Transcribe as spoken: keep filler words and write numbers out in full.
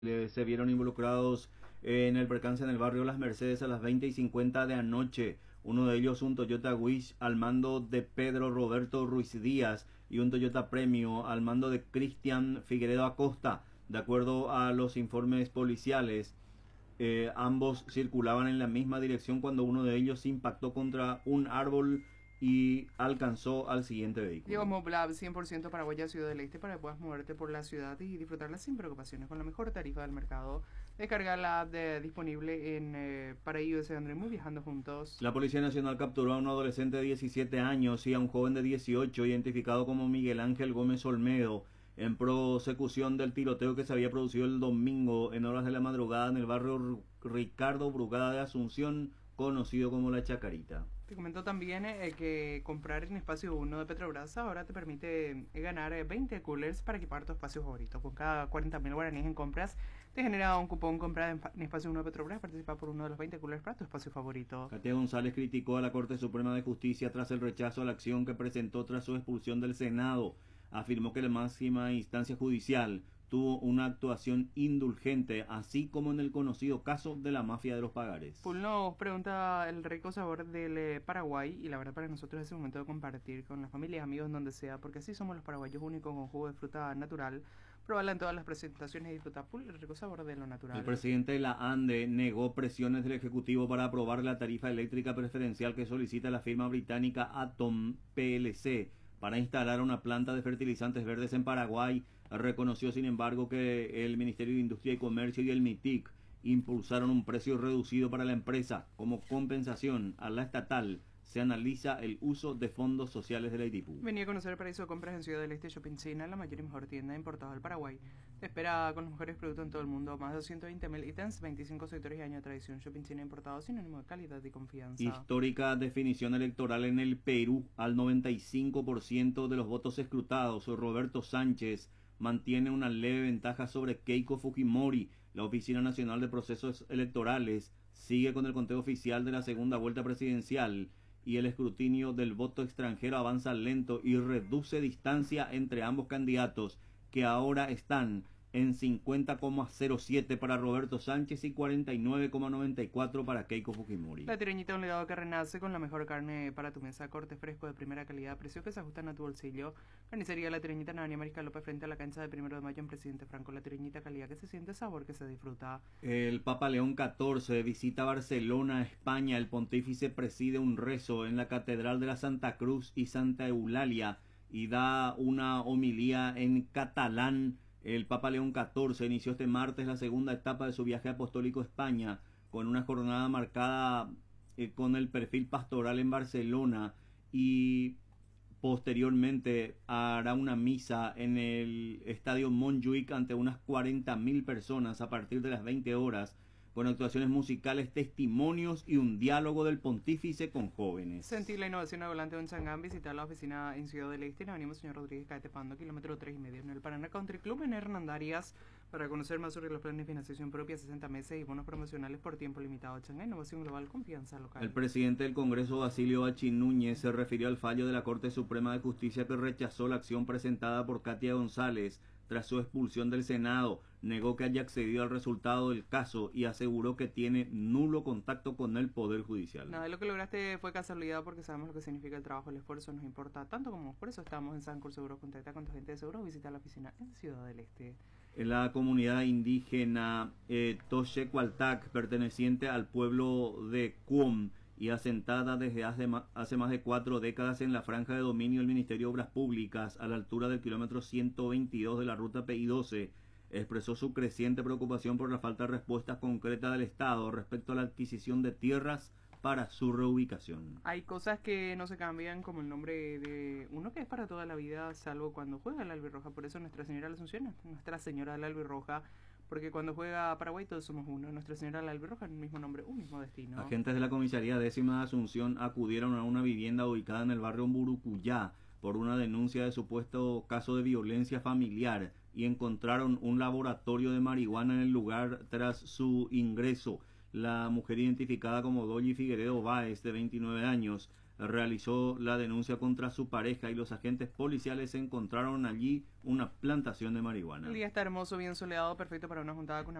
Eh, se vieron involucrados en el percance en el barrio Las Mercedes a las veinte y cincuenta de anoche. Uno de ellos un Toyota Wish al mando de Pedro Roberto Ruiz Díaz y un Toyota Premio al mando de Cristian Figueredo Acosta. De acuerdo a los informes policiales, eh, ambos circulaban en la misma dirección cuando uno de ellos impactó contra un árbol y alcanzó al siguiente vehículo. Diego Moblab, cien por ciento Paraguaya Ciudad del Este, para que puedas moverte por la ciudad y disfrutarla sin preocupaciones con la mejor tarifa del mercado. Descarga la app de, disponible en eh, para iOS y Android, muy viajando juntos. La Policía Nacional capturó a un adolescente de diecisiete años y a un joven de dieciocho identificado como Miguel Ángel Gómez Olmedo en prosecución del tiroteo que se había producido el domingo en horas de la madrugada en el barrio Ricardo Brugada de Asunción, conocido como La Chacarita. Te comento también eh, que comprar en Espacio uno de Petrobras ahora te permite eh, ganar eh, veinte coolers para equipar tu espacio favorito. Con cada cuarenta mil guaraníes en compras, te genera un cupón compra en, en Espacio uno de Petrobras. Participa por uno de los veinte coolers para tu espacio favorito. Katia González criticó a la Corte Suprema de Justicia tras el rechazo a la acción que presentó tras su expulsión del Senado. Afirmó que la máxima instancia judicial tuvo una actuación indulgente, así como en el conocido caso de la mafia de los pagares. Pul nos pregunta el rico sabor del eh, Paraguay, y la verdad para nosotros es el momento de compartir con la familia y amigos en donde sea, porque así somos los paraguayos únicos con jugo de fruta natural. Probarla en todas las presentaciones y disfrutar Pul, el rico sabor de lo natural. El presidente de la ANDE negó presiones del Ejecutivo para aprobar la tarifa eléctrica preferencial que solicita la firma británica Atom P L C para instalar una planta de fertilizantes verdes en Paraguay. Reconoció, sin embargo, que el Ministerio de Industria y Comercio y el MITIC impulsaron un precio reducido para la empresa. Como compensación a la estatal, se analiza el uso de fondos sociales de la I D I P U. Venía a conocer el paraíso de compras en Ciudad del Este Shopping China, la mayor y mejor tienda importada del Paraguay. Te espera con los mejores productos en todo el mundo, más de doscientos veinte mil ítems, veinticinco sectores y años de tradición. Shopping China importado, sinónimo de calidad y confianza. Histórica definición electoral en el Perú. Al noventa y cinco por ciento de los votos escrutados, Roberto Sánchez mantiene una leve ventaja sobre Keiko Fujimori. La Oficina Nacional de Procesos Electorales sigue con el conteo oficial de la segunda vuelta presidencial y el escrutinio del voto extranjero avanza lento y reduce distancia entre ambos candidatos, que ahora están en cincuenta coma cero siete para Roberto Sánchez y cuarenta y nueve coma noventa y cuatro para Keiko Fujimori. La Tirañita, un legado que renace con la mejor carne para tu mesa, corte fresco de primera calidad, precios que se ajustan a tu bolsillo. Carnicería La Tirañita en Avenida Mariscal López, frente a la cancha de Primero de Mayo en Presidente Franco. La Tirañita, calidad que se siente, sabor que se disfruta. El Papa León catorce visita Barcelona, España. El pontífice preside un rezo en la Catedral de la Santa Cruz y Santa Eulalia y da una homilía en catalán. El Papa León catorce inició este martes la segunda etapa de su viaje apostólico a España, con una jornada marcada eh, con el perfil pastoral en Barcelona, y posteriormente hará una misa en el estadio Montjuic ante unas cuarenta mil personas a partir de las veinte horas, con actuaciones musicales, testimonios y un diálogo del pontífice con jóvenes. Sentir la innovación al volante de un Changán, visitar la oficina en Ciudad del Este, en Avenida Señor Rodríguez Caetepando, kilómetro tres y medio, en el Paraná Country Club en Hernandarias, para conocer más sobre los planes de financiación propia, sesenta meses y bonos promocionales por tiempo limitado. Changán, innovación global, confianza local. El presidente del Congreso, Basilio Achi Núñez, se refirió al fallo de la Corte Suprema de Justicia que rechazó la acción presentada por Katia González tras su expulsión del Senado. Negó que haya accedido al resultado del caso y aseguró que tiene nulo contacto con el Poder Judicial. Nada de lo que lograste fue casualidad, porque sabemos lo que significa el trabajo, el esfuerzo nos importa tanto como vos. Por eso estamos en Sancor Seguros. Contacta con tu gente de seguros, visita la oficina en Ciudad del Este. En la comunidad indígena eh, Toshecualtac, perteneciente al pueblo de Cuom y asentada desde hace, hace más de cuatro décadas en la franja de dominio del Ministerio de Obras Públicas, a la altura del kilómetro ciento veintidós de la ruta P I doce, expresó su creciente preocupación por la falta de respuestas concretas del Estado respecto a la adquisición de tierras para su reubicación. Hay cosas que no se cambian, como el nombre de uno, que es para toda la vida, salvo cuando juega la albirroja. Por eso Nuestra Señora de la Asunción, Nuestra Señora de la Albirroja, porque cuando juega Paraguay todos somos uno. Nuestra Señora de la Albirroja, el mismo nombre, un mismo destino. Agentes de la Comisaría Décima de Asunción acudieron a una vivienda ubicada en el barrio Murucuyá por una denuncia de supuesto caso de violencia familiar y encontraron un laboratorio de marihuana en el lugar tras su ingreso. La mujer, identificada como Dolly Figueredo Báez, de veintinueve años, realizó la denuncia contra su pareja y los agentes policiales encontraron allí una plantación de marihuana. El día está hermoso, bien soleado, perfecto para una juntada con